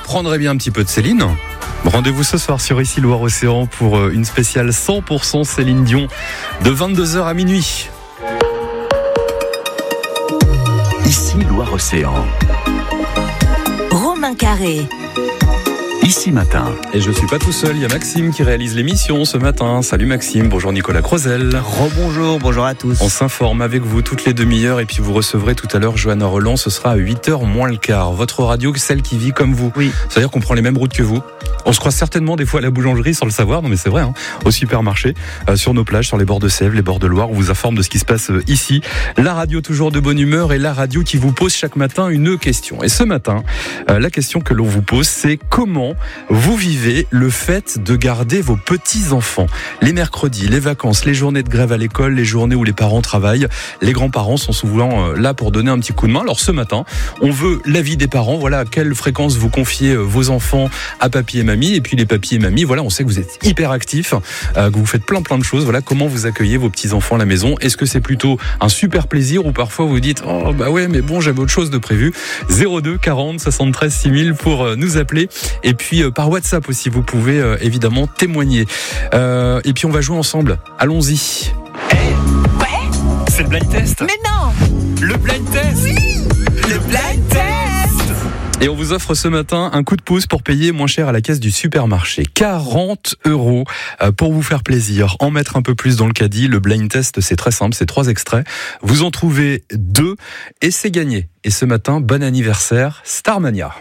prendrez bien un petit peu de Céline. Rendez-vous ce soir sur Ici Loire-Océan pour une spéciale 100% Céline Dion de 22h à minuit. Ici Loire-Océan. Romain Carré. Ici Matin. Et je suis pas tout seul, il y a Maxime qui réalise l'émission ce matin. Salut Maxime, bonjour Nicolas Crozel. Rebonjour, bonjour à tous. On s'informe avec vous toutes les demi-heures et puis vous recevrez tout à l'heure Johanna Roland, ce sera à 8h moins le quart. Votre radio, celle qui vit comme vous. Oui. C'est-à-dire qu'on prend les mêmes routes que vous. On se croise certainement des fois à la boulangerie sans le savoir, non mais c'est vrai, hein, au supermarché, sur nos plages, sur les bords de Sèvres, les bords de Loire, on vous informe de ce qui se passe ici. La radio toujours de bonne humeur et la radio qui vous pose chaque matin une question. Et ce matin, la question que l'on vous pose, c'est comment vous vivez le fait de garder vos petits-enfants. Les mercredis, les vacances, les journées de grève à l'école, les journées où les parents travaillent, les grands-parents sont souvent là pour donner un petit coup de main. Alors ce matin, on veut l'avis des parents. Voilà, à quelle fréquence vous confiez vos enfants à papy et mamie. Et puis les papis et mamies, voilà, on sait que vous êtes hyper actifs, que vous faites plein de choses. Voilà, comment vous accueillez vos petits-enfants à la maison. Est-ce que c'est plutôt un super plaisir ou parfois vous dites « Oh bah ouais, mais bon, j'avais autre chose de prévu ». 02 40 73 6000 pour nous appeler. Et puis par WhatsApp aussi, vous pouvez évidemment témoigner. Et puis on va jouer ensemble. Allons-y. Ouais. C'est le blind test. Mais non. Le blind test. Oui. Le blind test. Et on vous offre ce matin un coup de pouce pour payer moins cher à la caisse du supermarché. 40 € pour vous faire plaisir. En mettre un peu plus dans le caddie. Le blind test, c'est très simple, c'est 3 extraits. Vous en trouvez 2 et c'est gagné. Et ce matin, bon anniversaire, Starmania.